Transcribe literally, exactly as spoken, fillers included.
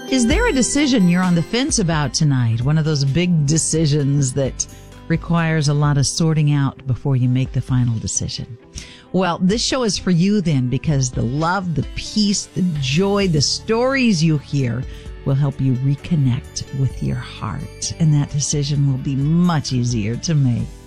Is there a decision you're on the fence about tonight? One of those big decisions that requires a lot of sorting out before you make the final decision. Well, this show is for you then, because the love, the peace, the joy, the stories you hear will help you reconnect with your heart. And that decision will be much easier to make.